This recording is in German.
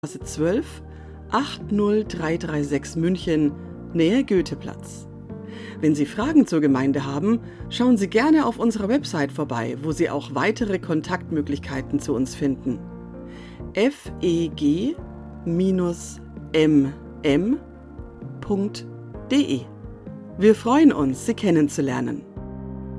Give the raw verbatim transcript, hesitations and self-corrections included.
zwölf acht null drei drei sechs München, Nähe Goetheplatz. Wenn Sie Fragen zur Gemeinde haben, schauen Sie gerne auf unserer Website vorbei, wo Sie auch weitere Kontaktmöglichkeiten zu uns finden. f e g m m punkt d e. Wir freuen uns, Sie kennenzulernen.